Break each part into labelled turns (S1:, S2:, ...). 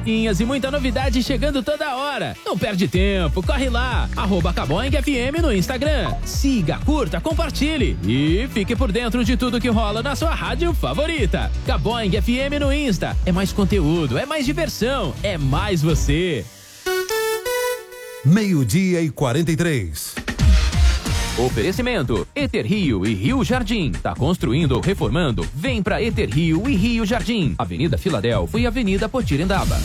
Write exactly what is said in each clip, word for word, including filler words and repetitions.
S1: musiquinhas e muita novidade chegando toda hora. Não perde tempo, corre lá. Arroba Caboing F M no Instagram. Siga, curta, compartilhe e fique por dentro de tudo que rola na sua rádio favorita. Caboing F M no Insta. É mais conteúdo, é mais diversão, é mais você.
S2: Meio-dia e quarenta e três.
S1: Oferecimento Eter Rio e Rio Jardim. Tá construindo ou reformando? Vem pra Eter Rio e Rio Jardim. Avenida Filadélfia e Avenida Potirendaba.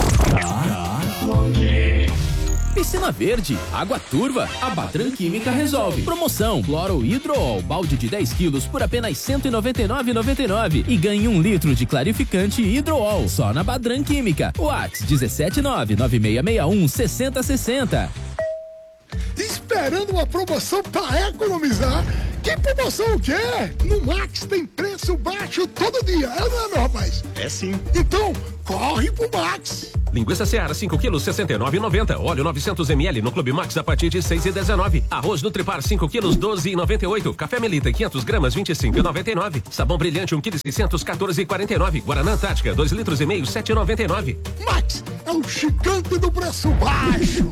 S1: Piscina Verde, água turva, a Badran Química resolve. Promoção, cloro hidrool, balde de dez quilos por apenas cento e noventa e nove reais e noventa e nove centavos e ganhe um litro de clarificante hidrool, só na Badran Química. WhatsApp um sete nove nove seis seis um seis zero seis zero.
S3: Esperando uma promoção para economizar? Que promoção o quê? No Max tem preço baixo todo dia, é não é, meu rapaz?
S4: É sim.
S3: Então, corre pro Max.
S4: Linguiça Seara cinco quilos, sessenta e nove reais e noventa centavos. Óleo novecentos mililitros no Clube Max a partir de seis reais e dezenove centavos. Arroz Nutripar cinco quilos, doze reais e noventa e oito centavos. Café Melita quinhentas gramas, vinte e cinco reais e noventa e nove centavos. Sabão Brilhante um quilo e seiscentos, quatorze reais e quarenta e nove centavos. Guaraná Antártica dois litros e meio, sete reais e noventa e nove centavos.
S3: Max é o gigante do preço baixo.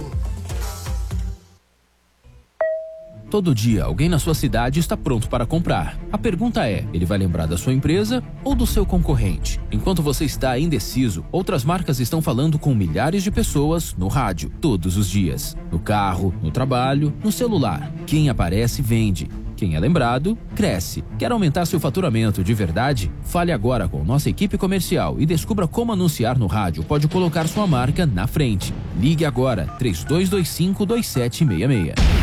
S1: Todo dia, alguém na sua cidade está pronto para comprar. A pergunta é, ele vai lembrar da sua empresa ou do seu concorrente? Enquanto você está indeciso, outras marcas estão falando com milhares de pessoas no rádio, todos os dias. No carro, no trabalho, no celular. Quem aparece, vende. Quem é lembrado, cresce. Quer aumentar seu faturamento de verdade? Fale agora com nossa equipe comercial e descubra como anunciar no rádio pode colocar sua marca na frente. Ligue agora, três dois dois cinco, dois sete seis seis.